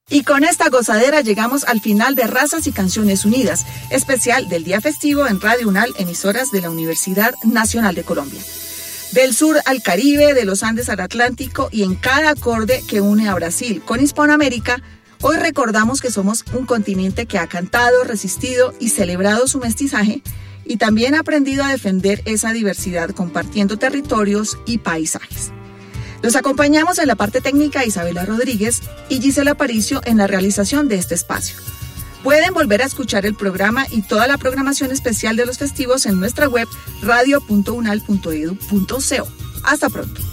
Y con esta gozadera llegamos al final de Razas y Canciones Unidas, especial del Día Festivo en Radio UNAL, emisoras de la Universidad Nacional de Colombia. Del sur al Caribe, de los Andes al Atlántico y en cada acorde que une a Brasil con Hispanoamérica, hoy recordamos que somos un continente que ha cantado, resistido y celebrado su mestizaje y también ha aprendido a defender esa diversidad compartiendo territorios y paisajes. Los acompañamos en la parte técnica Isabela Rodríguez y Gisela Aparicio en la realización de este espacio. Pueden volver a escuchar el programa y toda la programación especial de los festivos en nuestra web radio.unal.edu.co. Hasta pronto.